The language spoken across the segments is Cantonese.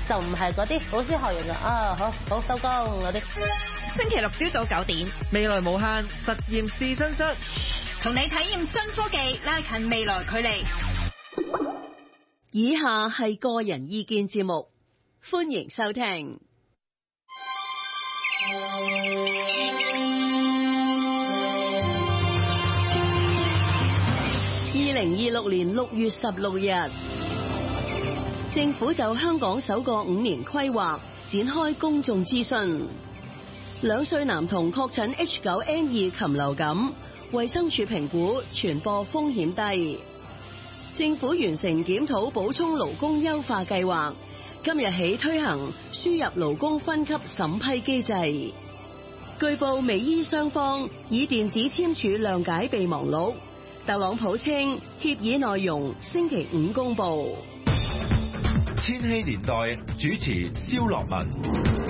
就唔係嗰啲老師學完就好收工嗰啲。 星期六朝早9點， 未來無限實驗試身室， 同你體驗新科技，拉近未來距離。 以下係個人意見節目，歡迎收聽。2026年6月16日，政府就香港首個5年規劃展開公眾諮詢。2歲男童確診 H9N2 禽流感，衛生署評估傳播風險低。政府完成檢討補充勞工優化計劃，今日起推行輸入勞工分級審批機制。據報美伊雙方以電子簽署諒解備忘錄，特朗普稱協議內容星期5公布。 千禧年代主持蕭樂文。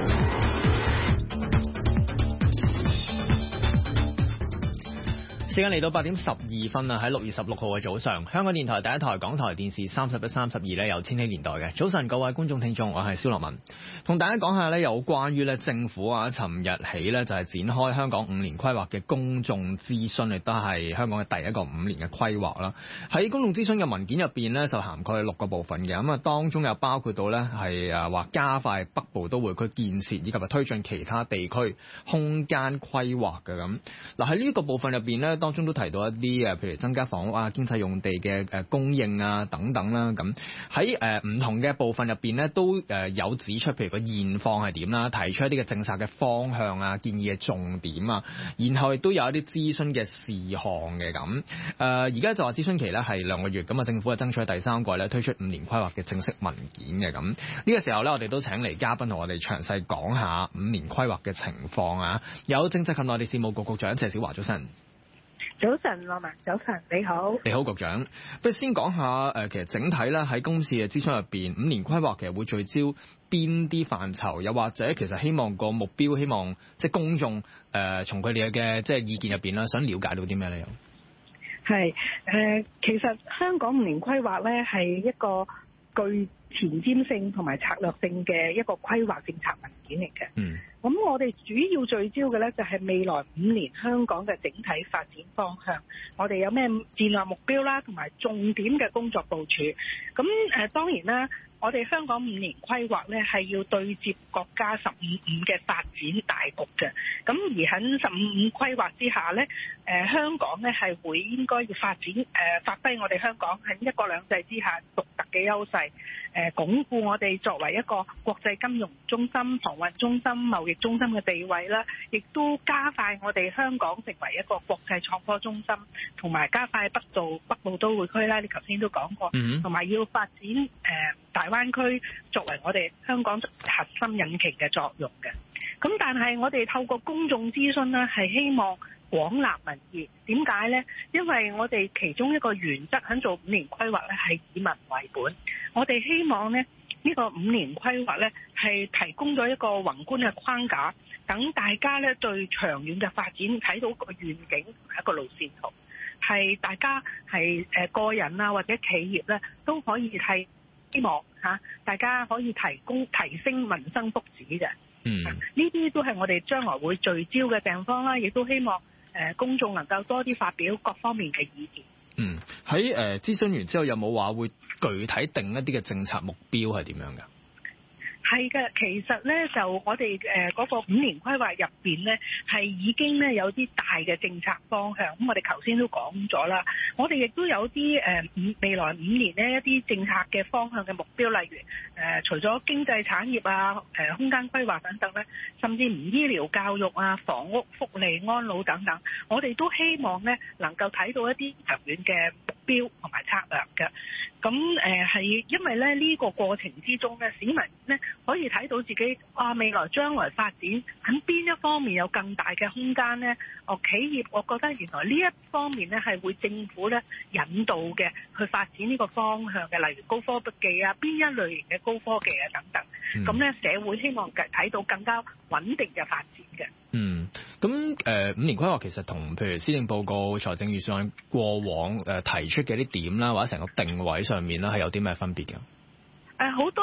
時間嚟到8點12分啦，喺6月16號嘅早上，香港電台第一台、港台電視31、32咧有千禧年代嘅。早晨各位觀眾聽眾，我係蕭樂文，同大家講下咧有關於咧政府尋日起咧就係展開香港5年規劃嘅公眾諮詢，亦都係香港嘅第一個5年嘅規劃啦。喺公眾諮詢嘅文件入邊咧就涵蓋6個部分嘅，咁啊當中有包括到咧係話加快北部都會區建設，以及係推進其他地區空間規劃嘅咁。嗱喺呢個部分入邊咧，當中都提到一啲譬如增加房屋啊、經濟用地嘅供應啊等等啦。咁喺唔同嘅部分入邊咧，都有指出，譬如個現況係點啦，提出一啲嘅政策嘅方向啊、建議嘅重點啊，然後亦都有一啲諮詢嘅事項嘅咁。而家就話諮詢期咧係2個月，咁啊政府係爭取喺第3季咧推出5年規劃嘅正式文件嘅咁。呢個時候咧，我哋都請嚟嘉賓同我哋詳細講下5年規劃嘅情況啊。有政制及內地事務局局長謝小華，早晨。 早晨，樂文，早晨，你好。 你好，局長。不如先講下其實整體咧喺今次嘅諮詢入邊，5年規劃其實會聚焦邊啲範疇，又或者其實希望個目標，希望即係公眾從佢哋嘅即係意見入邊啦，想了解到啲咩咧？又係其實香港5年規劃咧係一個具前瞻性同埋策略性嘅一個規劃政策文件嚟嘅。咁我哋主要聚焦嘅咧就係未來5年香港嘅整體發展方向，我哋有咩戰略目標啦，同埋重點嘅工作部署。咁當然啦，我哋香港5年規劃咧係要對接國家15五嘅發展大局嘅。咁而喺15五規劃之下咧，香港咧係會應該要發揮我哋香港喺一國兩制之下獨特嘅優勢，鞏固我哋作為一個國際金融中心、航運中心、貿易中心嘅地位啦，亦都加快我哋香港成為一個國際創科中心，同埋加快北部都會區啦。你頭先都講過，同埋要發展大灣區作為我哋香港核心引擎嘅作用嘅。咁但係我哋透過公眾諮詢呢，係希望廣納民意。點解呢？因為我哋其中一個原則喺做5年規劃呢，係以民為本。我哋希望呢個5年規劃呢，係提供咗一個宏觀嘅框架，等大家呢對長遠嘅發展睇到個願景同一個路線圖，係大家係個人啊或者企業呢都可以係希望大家可以提升民生福祉嘅。呢啲都係我哋將來會聚焦嘅地方啦，亦都希望公眾能夠多啲發表各方面嘅意見。 喺諮詢完之後，有冇話會具體定一啲嘅政策目標係點樣㗎？ 係嘅，其實咧就我哋嗰個5年規劃入邊咧，係已經咧有啲大嘅政策方向。咁我哋頭先都講咗啦，我哋亦都有啲未來5年呢一啲政策嘅方向嘅目標，例如除咗經濟產業啊、空間規劃等等咧，甚至唔醫療、教育啊、房屋、福利、安老等等，我哋都希望咧能夠睇到一啲長遠嘅目標同埋策略嘅。咁係因為咧呢個過程之中咧，市民咧可以睇到自己未來將來發展喺邊一方面有更大嘅空間咧。企業我覺得原來呢一方面咧係會政府咧引導嘅去發展呢個方向嘅，例如高科技啊、邊一類型嘅高科技啊等等。咁咧社會希望睇到更加穩定嘅發展嘅。 咁5年規劃其實同譬如施政報告、財政預算案過往提出嘅啲點啦，或者成個定位上面啦，係有啲咩分別嘅？ 好多人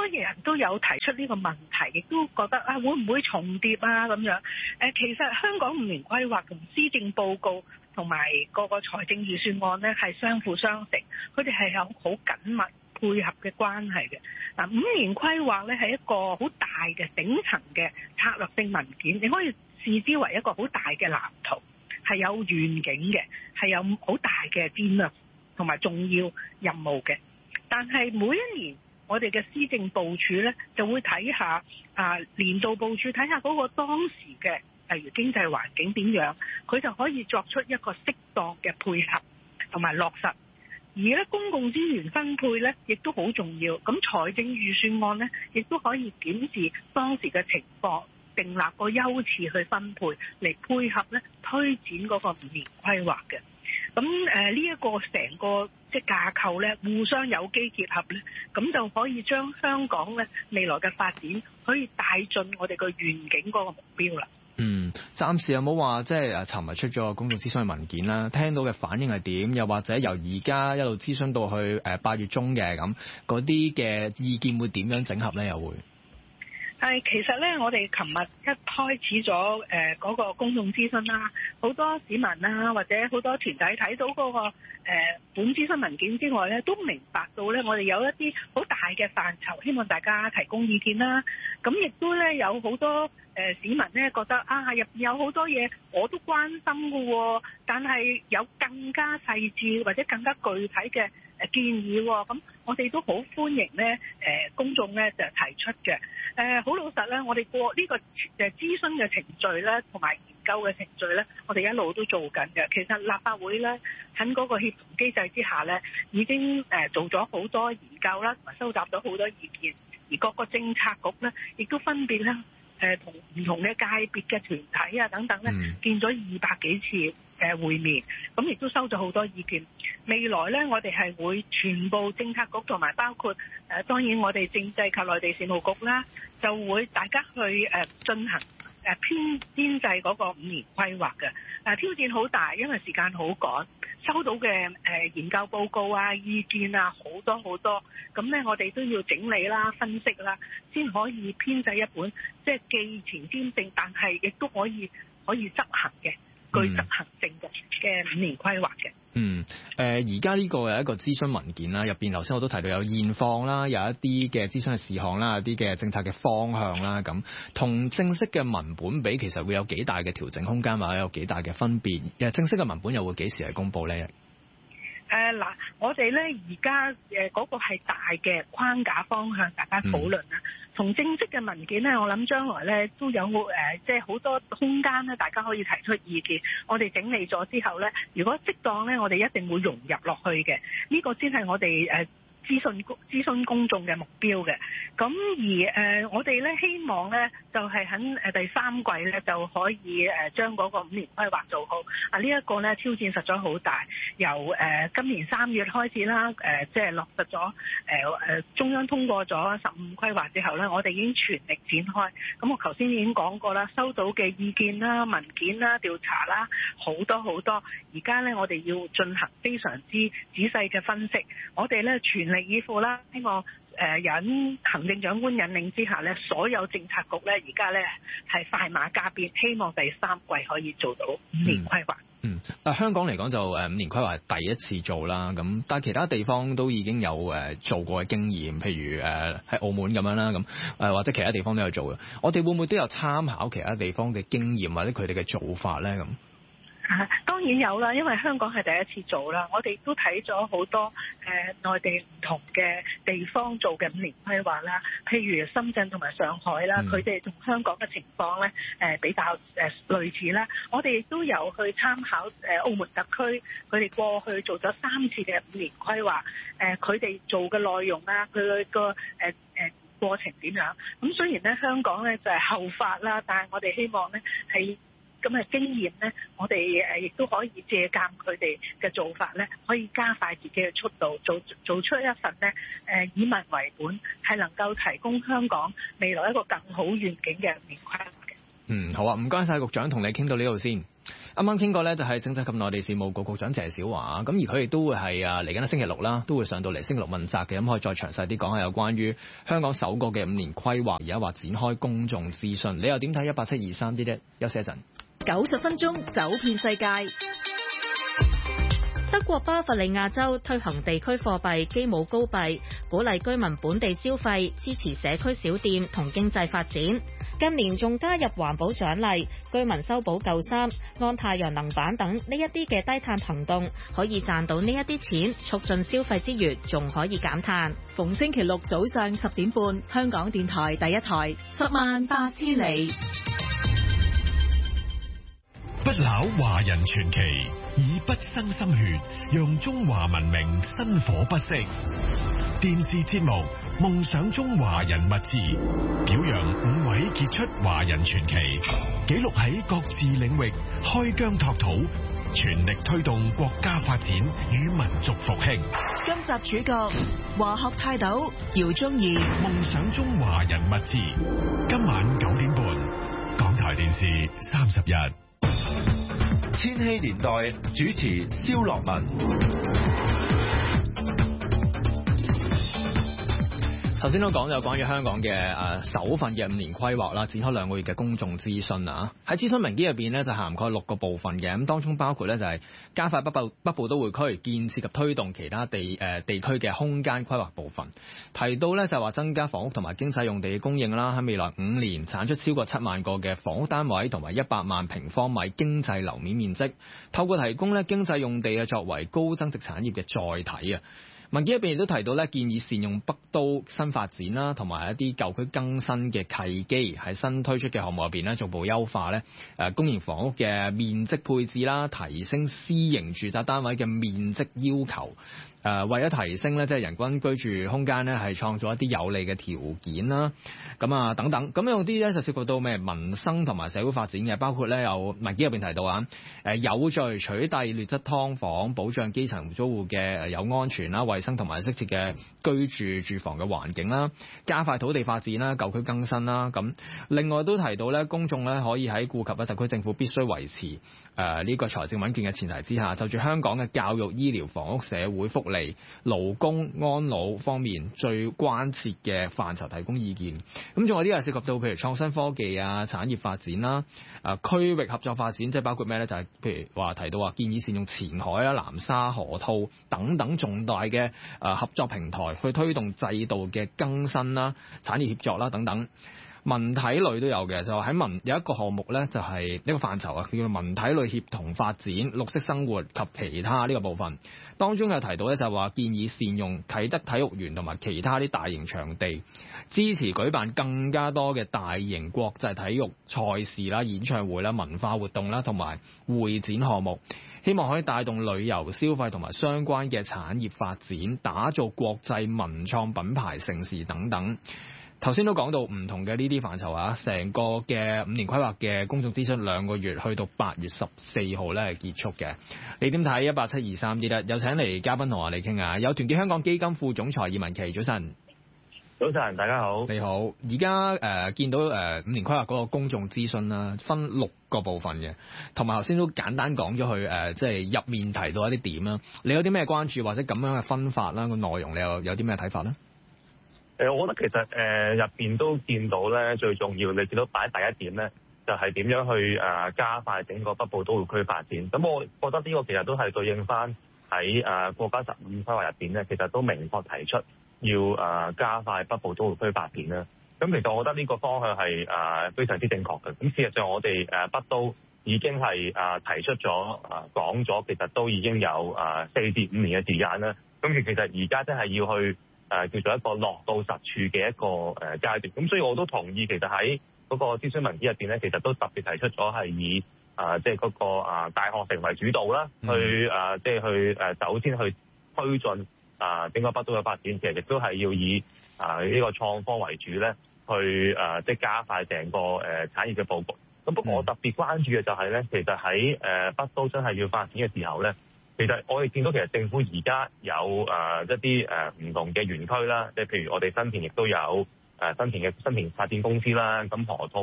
都有提出呢個問題，亦都覺得會唔會重疊啊咁樣？其實香港5年規劃同施政報告同埋個財政預算案呢係相輔相成，佢哋係有好緊密配合嘅關係嘅。嗱，5年規劃呢係一個好大嘅頂層嘅策略性文件，你可以視之為一個好大嘅藍圖，係有願景嘅，係有好大嘅戰略同埋重要任務嘅。但係每一年我哋嘅施政部署呢，就會睇下年度部署，睇下嗰個當時嘅例如經濟環境點樣，佢就可以作出一個適當嘅配合同埋落實。而咧公共資源分配咧，亦都好重要。咁財政預算案咧，亦都可以檢視當時嘅情況，訂立個優次去分配，嚟配合咧推展嗰個5年規劃嘅。咁呢一個成個即係架構咧，互相有機結合咧，咁就可以將香港咧未來嘅發展可以帶進我哋個願景嗰個目標啦。 暫時有冇話即係尋日出咗個公眾諮詢嘅文件啦？聽到嘅反應係點？又或者由而家一路諮詢到去8月中嘅咁，嗰啲嘅意見會點樣整合咧？又會？ 其實咧，我哋琴日一開始咗嗰個公眾諮詢啦，好多市民啦，或者好多團體睇到嗰個本諮詢文件之外咧，都明白到咧，我哋有一啲好大嘅範疇，希望大家提供意見啦。咁亦都咧有好多市民咧覺得入面有好多嘢我都關心㗎喎，但係有更加細緻或者更加具體嘅建議喎，咁我哋都好歡迎咧公眾咧就提出嘅。好老實咧，我哋過呢個諮詢嘅程序咧，同埋研究嘅程序咧，我哋一路都做緊嘅。其實立法會咧喺嗰個協同機制之下咧，已經做咗好多研究啦，同埋收集咗好多意見，而各個政策局咧亦都分別咧同唔同嘅界別嘅團體啊等等咧，見咗200幾次會面，咁亦都收咗好多意見。未來咧，我哋係會全部政策局同埋包括當然我哋政制及內地事務局啦，就會大家去進行編制嗰個5年規劃嘅。挑戰好大，因為時間好趕，收到嘅研究報告啊、意見啊好多好多，咁咧我哋都要整理啦、分析啦，先可以編制一本即係既前瞻性，但係亦都可以執行嘅具執行性嘅5年規劃嘅。 而家呢個係一個諮詢文件啦，入邊頭先我都提到有現況啦，有一啲嘅諮詢嘅事項啦，有啲嘅政策嘅方向啦，咁同正式嘅文本比，其實會有幾大嘅調整空間，或者有幾大嘅分別？正式嘅文本又會幾時係公佈呢？ 我哋咧而家嗰個係大嘅框架方向，大家討論啦。同正式嘅文件咧，我諗將來咧都有即係好多空間咧，大家可以提出意見。我哋整理咗之後咧，如果適當咧，我哋一定會融入落去嘅。呢個先係我哋諮詢公眾嘅目標嘅。咁而我哋咧希望咧就係喺第3季咧就可以將嗰個5年規劃做好。呢一個咧挑戰實在好大。由今年3月開始啦，即係落實咗中央通過咗15規劃之後咧，我哋已經全力展開。咁我頭先已經講過啦，收到嘅意見啦、文件啦、調查啦，好多好多。而家咧我哋要進行非常之仔細嘅分析。我哋咧全力以赴啦，希望引行政長官引領之下咧，所有政策局咧而家咧係快馬加鞭，希望第3季可以做到5年規劃。 香港嚟講就5年規劃係第一次做啦，咁但係其他地方都已經有做過嘅經驗，譬如喺澳門咁樣啦，咁或者其他地方都有做嘅。我哋會唔會都有參考其他地方嘅經驗或者佢哋嘅做法咧？咁當然有啦，因為香港係第一次做啦，我哋都睇咗好多內地唔同嘅地方做嘅5年規劃啦，譬如深圳同埋上海啦，佢哋同香港嘅情況咧比較類似啦。我哋亦都有去參考澳門特區，佢哋過去做咗3次嘅5年規劃，佢哋做嘅內容啦，佢個過程點樣？咁雖然咧香港咧就係後發啦，但係我哋希望咧係咁嘅經驗咧，我哋亦都可以借鑑佢哋嘅做法咧，可以加快自己嘅速度，做出一份咧以民為本，係能夠提供香港未來一個更好願景嘅5年規劃嘅。 好啊，唔該晒局長，同你傾到呢度先。 啱啱傾過咧，就係政制及內地事務局局長謝小華，咁而佢亦都會係嚟緊星期六啦，都會上到嚟星期六問責嘅，咁可以再詳細啲講下有關於香港首個嘅5年規劃，而家話展開公眾諮詢，你又點睇？18723啲啫，休息一陣。 90分鐘走遍世界。 德國巴伐利亞州推行地區貨幣基姆高幣，鼓勵居民本地消費，支持社區小店同經濟發展。近年仲加入環保獎勵，居民修補舊衫、安太陽能板等呢一啲嘅低碳行動，可以賺到呢一啲錢，促進消費之餘，仲可以減碳。 逢星期六早上10點半，香港電台第一台，108000里。 不朽華人傳奇，以不生心血，讓中華文明薪火不息。電視節目《夢想中華人物誌》，表揚5位傑出華人傳奇，記錄喺各自領域開疆拓土，全力推動國家發展與民族復興。 今集主角華學泰斗姚宗義，《 夢想中華人物誌》，今晚9點半，港台電視31。 千禧年代主持蕭樂文。 頭先都講咗關於香港嘅首份嘅5年規劃啦，展開2個月嘅公眾諮詢啊。喺諮詢文件入邊呢，就涵蓋6個部分嘅，咁當中包括呢，就係加快北部都會區建設及推動其他地區嘅空間規劃部分，提到呢，就係話增加房屋同埋經濟用地嘅供應啦，喺未來5年產出超過7萬個嘅房屋單位同埋100萬平方米經濟樓面面積，透過提供呢經濟用地作為高增值產業嘅載體啊。文件入邊亦都提到咧，建議善用北都新發展啦，同埋一啲舊區更新嘅契機，喺新推出嘅項目入邊咧，逐步優化咧公營房屋嘅面積配置啦，提升私營住宅單位嘅面積要求。為咗提升咧，即係人均居住空間咧，係創造一啲有利嘅條件啦。咁啊等等，咁有啲咧就涉及到咩民生同埋社會發展嘅，包括咧有文件入邊提到啊，有序取締劣質劏房，保障基層租戶嘅有安全啦、衛生同埋適切嘅居住住房嘅環境啦，加快土地發展啦、舊區更新啦。咁另外都提到咧，公眾咧可以喺顧及特區政府必須維持呢個財政穩健嘅前提之下，就住香港嘅教育、醫療、房屋、社會福利、勞工安老方面最關切嘅範疇提供意見。咁仲有啲係涉及到譬如創新科技啊、產業發展啦、區域合作發展，即係包括咩咧？就係譬如話提到話建議善用前海啦、南沙、河套等等重大嘅合作平台，去推動制度嘅更新啦、產業協作啦等等。文體類都有嘅，就喺有一個項目咧，就係一個範疇啊，叫做文體類協同發展、綠色生活及其他呢個部分。當中有提到咧，就係話建議善用啟德體育園同埋其他啲大型場地，支持舉辦更加多嘅大型國際體育賽事啦、演唱會啦、文化活動啦同埋會展項目，希望可以帶動旅遊消費同埋相關嘅產業發展，打造國際文創品牌城市等等。頭先都講到唔同嘅呢啲範疇啊，成個嘅5年規劃嘅公眾諮詢2個月，去到8月14號咧係結束嘅。你點睇？18723啲咧，有請嚟嘉賓同我哋傾下。有團結香港基金副總裁葉文祺，早晨。 早晨，大家好。 你好。而家見到5年規劃嗰個公眾諮詢啦，分6個部分嘅，同埋頭先都簡單講咗佢即係入面提到一啲點啦。你有啲咩關注或者咁樣嘅分法啦？個內容你有啲咩睇法咧？ 我覺得其實入邊都見到咧，最重要你見到擺第一點咧，就係點樣去加快整個北部都會區發展。咁我覺得呢個其實都係對應翻喺國家15規劃入邊咧，其實都明確提出要加快北部都會區發展啦。咁其實我覺得呢個方向係非常之正確嘅。咁事實上我哋北都已經係提出咗講咗，其實都已經有4至5年嘅時間啦。咁其實而家真係要去叫做一個落到實處嘅一個階段，咁所以我都同意，其實喺嗰個諮詢文件入邊咧，其實都特別提出咗係以即係嗰個大學城為主導啦，去即係去首先去推進整個北都嘅發展，其實亦都係要以呢個創科為主咧，去即係加快成個產業嘅佈局。咁不過我特別關注嘅就係咧，其實喺北都真係要發展嘅時候咧。其實我哋見到其實政府而家有一啲唔同嘅園區啦，即係譬如我哋新田亦都有新田發展公司啦，咁河套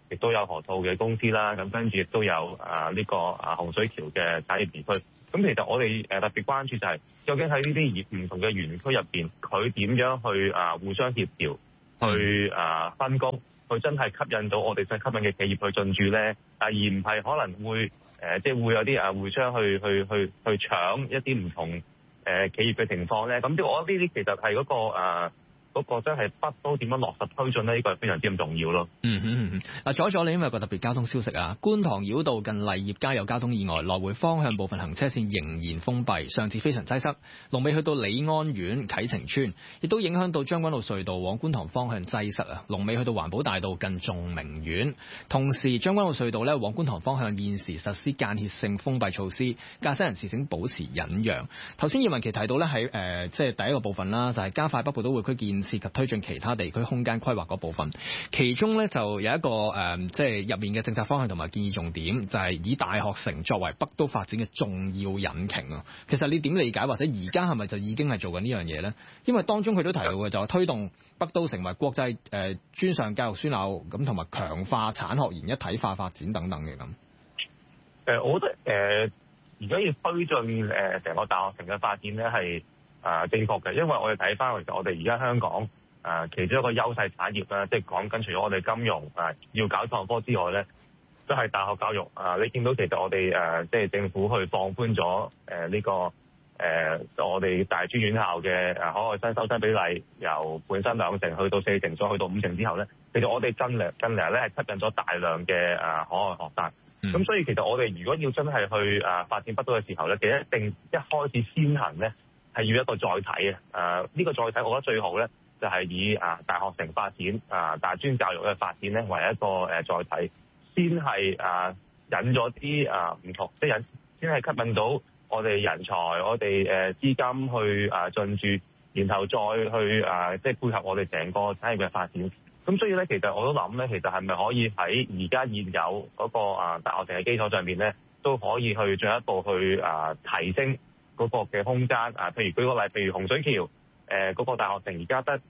亦都有河套嘅公司啦，咁跟住亦都有呢個洪水橋嘅產業園區。咁其實我哋特別關注就係究竟喺呢啲唔同嘅園區入邊，佢點樣去互相協調，去分工，去真係吸引到我哋想吸引嘅企業去進駐咧，而唔係可能會即係會有啲互相去搶一啲唔同企業嘅情況咧。咁我覺得呢啲其實係嗰個真係北都點樣落實推進呢？呢個係非常之咁重要咯。 阻咗你，因為有個特別交通消息啊，觀塘繞道近勵業街有交通意外，來回方向部分行車線仍然封閉，上次非常擠塞，龍尾去到李安苑啟晴邨，亦都影響到將軍澳隧道往觀塘方向擠塞啊，龍尾去到環保大道近眾明苑。同時將軍澳隧道咧往觀塘方向現時實施間歇性封閉措施，駕駛人士請保持忍讓。頭先葉文祺提到咧喺即係第一個部分啦，就係加快北部都會區建設及推進其他地區空間規劃嗰部分，其中咧就有一個即係入面嘅政策方向同埋建議重點，就係以大學城作為北都發展嘅重要引擎啊。其實你點理解，或者而家係咪就已經係做緊呢樣嘢咧？因為當中佢都提到嘅就係推動北都成為國際專上教育樞紐咁，同埋強化產學研一體化發展等等嘅咁。 我覺得而家要推進成個大學城嘅發展咧係正確嘅，因為我哋睇翻其實我哋而家香港其中一個優勢產業啦，即係講緊除咗我哋金融要搞創科之外咧，都係大學教育你見到其實我哋即係政府去放寬咗呢個我哋大專院校嘅海外生收生比例由本身2成去到4成，再去到5成之後咧，其實我哋近嚟咧係吸引咗大量嘅海外學生。咁所以其實我哋如果要真係去發展北都嘅時候咧，其實一定一開始先行咧係要一個載體呢個載體我覺得最好咧就係以大學城發展大專教育嘅發展咧為一個載體，先係引咗啲唔同，即係先係吸引到我哋人才、我哋資金去進駐，然後再去即係配合我哋成個產業嘅發展。咁所以咧，其實我都諗咧，其實係咪可以喺而家現有嗰個大學城嘅基礎上面咧，都可以去進一步去提升嗰個嘅空間譬如舉個例，譬如洪水橋嗰個大學城而家得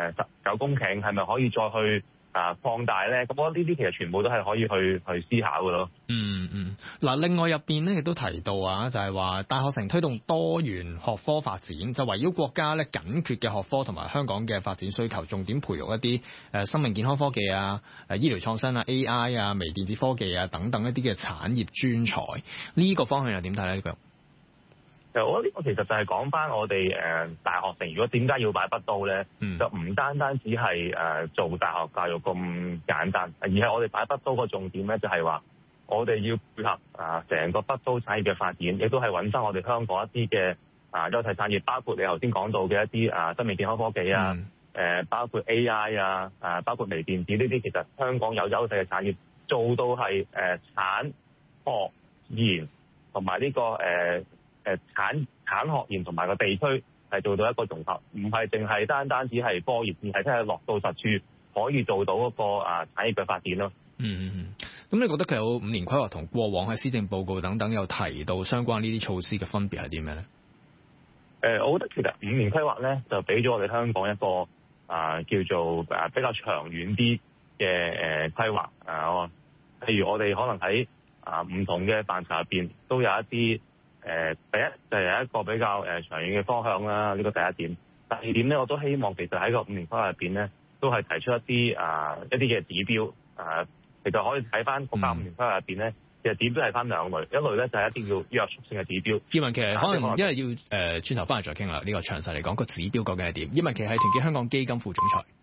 19公頃，係咪可以再去擴大咧？咁我覺得呢啲其實全部都係可以去思考嘅咯。 嗱，另外入邊咧亦都提到就係話大學城推動多元學科發展，就圍繞國家咧緊缺嘅學科同埋香港嘅發展需求，重點培育一啲生命健康科技醫療創新AI 微電子科技等等一啲嘅產業專才。呢個方向又點睇咧？呢個我覺得呢個其實就係講翻我哋大學城，如果點解要擺北都咧，就唔單單只係做大學教育咁簡單，而係我哋擺北都個重點咧，就係話我哋要配合成個北都產業嘅發展，亦都係揾翻我哋香港一啲嘅優勢產業，包括你頭先講到嘅一啲生命健康科技包括 AI 包括微電子呢啲，其實香港有優勢嘅產業，做到係產學研同埋呢個產學研同埋個地區係做到一個融合，唔係淨係單只係科研，而係真係落到實處可以做到一個產業嘅發展咯。 咁你覺得佢有5年規劃同過往喺施政報告等等有提到相關呢啲措施嘅分別係啲咩咧？ 我覺得其實5年規劃咧就俾咗我哋香港一個叫做比較長遠啲嘅規劃譬如我哋可能喺唔同嘅範疇入邊都有一啲第一就係有一個比較長遠嘅方向啦，呢個第一點。第二點咧，我都希望其實喺個5年規劃入邊咧，都係提出一啲嘅指標其實可以睇翻國家5年規劃入邊咧，其實指標係翻2類，一類咧就係一啲叫約束性嘅指標。 葉文祺可能因為要轉頭翻嚟再傾啦，呢個詳細嚟講個指標究竟係點？葉文祺係團結香港基金副總裁。